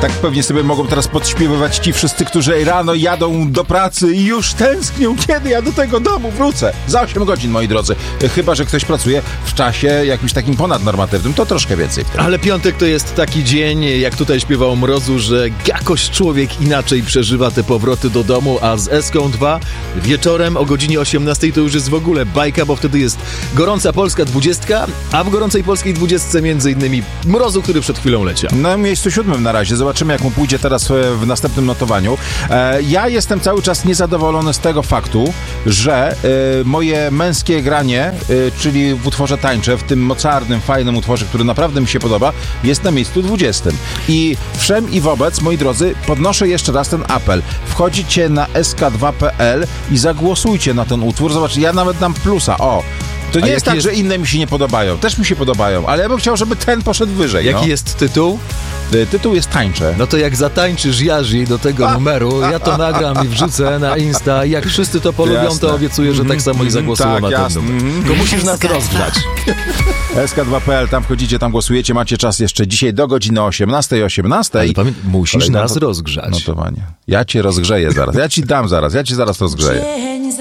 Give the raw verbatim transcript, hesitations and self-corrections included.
Tak pewnie sobie mogą teraz podśpiewywać ci wszyscy, którzy rano jadą do pracy i już tęsknią, kiedy ja do tego domu wrócę. Za osiem godzin, moi drodzy. Chyba że ktoś pracuje w czasie jakimś takim ponadnormatywnym, to troszkę więcej wtedy. Ale piątek to jest taki dzień, jak tutaj śpiewał Mrozu, że jakoś człowiek inaczej przeżywa te powroty do domu, a z Eską dwa wieczorem o godzinie osiemnastej to już jest w ogóle bajka, bo wtedy jest Gorąca Polska dwudziestka, a w Gorącej Polskiej dwudziestce między innymi Mrozu, który przed chwilą leciał. Na miejscu siódmym na razie. Zobaczymy, jak mu pójdzie teraz w następnym notowaniu. E, ja jestem cały czas niezadowolony z tego faktu, że e, moje męskie granie, e, czyli w utworze Tańczę, w tym mocarnym, fajnym utworze, który naprawdę mi się podoba, jest na miejscu dwudziestym. I wszem i wobec, moi drodzy, podnoszę jeszcze raz ten apel. Wchodzicie na es ka dwa kropka pe el i zagłosujcie na ten utwór. Zobaczcie, ja nawet dam plusa. O! To nie A jest tak, jest... że inne mi się nie podobają. Też mi się podobają, ale ja bym chciał, żeby ten poszedł wyżej. Jaki no. jest tytuł? Tytuł jest Tańczę. No to jak zatańczysz Jazi do tego numeru, ja to nagram i wrzucę na Insta. Jak wszyscy to polubią, Jasne. to obiecuję, że tak samo i zagłosują tak, na ten jasne. numer. Tylko musisz nas rozgrzać. es ka dwa kropka pe el, tam wchodzicie, tam głosujecie, macie czas jeszcze dzisiaj do godziny osiemnastej osiemnastej. Ale pamiętaj, musisz Kolejne nas not- rozgrzać. Notowanie. Ja cię rozgrzeję zaraz. Ja ci dam zaraz. Ja ci zaraz rozgrzeję.